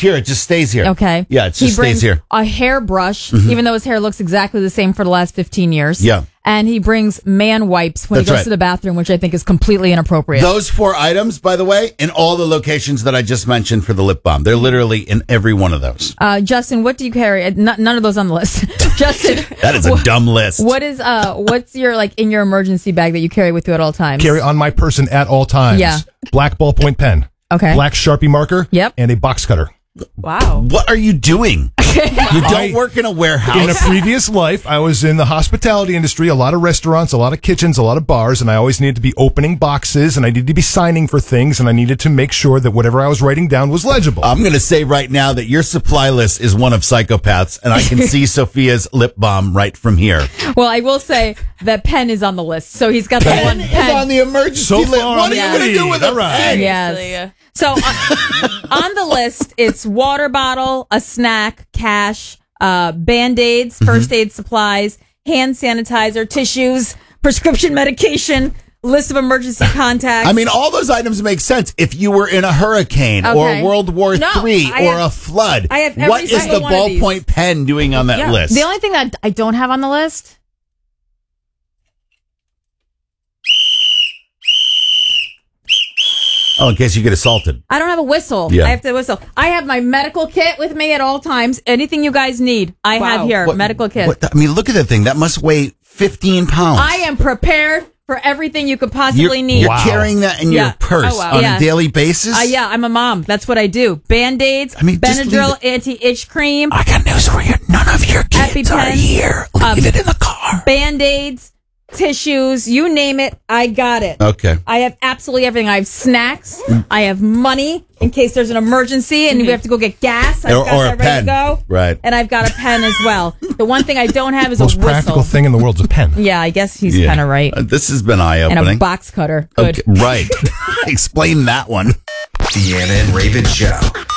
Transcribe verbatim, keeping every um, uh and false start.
here. It just stays here. Okay. Yeah, it just he stays brings here. a hairbrush, Mhm. even though his hair looks exactly the same for the last fifteen years. Yeah. And he brings man wipes when That's he goes right. to the bathroom, which I think is completely inappropriate. Those four items, by the way, in all the locations that I just mentioned for the lip balm. They're literally in every one of those. Uh, Justin, what do you carry? Uh, n- none of those on the list. Justin, That is a wh- dumb list. What is uh? What's your like in your emergency bag that you carry with you at all times? Carry on my person at all times. Yeah. Black ballpoint pen. Okay. Black Sharpie marker. Yep. And a box cutter. Wow. What are you doing? You don't I- work in a warehouse. In a previous life, I was in the hospitality industry, a lot of restaurants, a lot of kitchens, a lot of bars, and I always needed to be opening boxes, and I needed to be signing for things, and I needed to make sure that whatever I was writing down was legible. I'm going to say right now that your supply list is one of psychopaths, and I can see Sophia's lip balm right from here. Well, I will say that pen is on the list, so he's got the one It's pen. on the emergency So list. far What on are the you going to do lead. with All a right. pen? Yes. So on, on the list, it's water bottle, a snack, cash, uh, Band-Aids, first aid supplies, hand sanitizer, tissues, prescription medication, list of emergency contacts. I mean, all those items make sense if you were in a hurricane Okay. or World War No, Three I or have- a flood. I have every what is single the one of these. ballpoint pen doing on that Yeah. list? the only thing that I don't have on the list. Oh, in case you get assaulted. I don't have a whistle. Yeah. I have to whistle. I have my medical kit with me at all times. Anything you guys need, I Wow. have here. What- medical kit. what- I mean, look at that thing. That must weigh fifteen pounds. I am prepared for everything you could possibly You're, need. you're Wow. carrying that in Yeah. your purse Oh, wow. on Yeah. a daily basis? Uh, yeah, I'm a mom. That's what I do. Band-Aids, I mean, just Benadryl, leave anti-itch cream, I got news for you. None of your kids are EpiPen, here. Leave um, it in the car. Band-Aids, tissues, you name it, I got it. Okay. I have absolutely everything. I have snacks. I have money in case there's an emergency and we have to go get gas. I've Or- got or a that ready pen. to go. Right. And I've got a pen as well. The one thing I don't have is Most a whistle. practical thing in the world is a pen. Yeah, I guess he's Yeah. kind of right. Uh, this has been And eye-opening. a box cutter. Good. Okay, right. Explain that one. Deanna and Raven Show.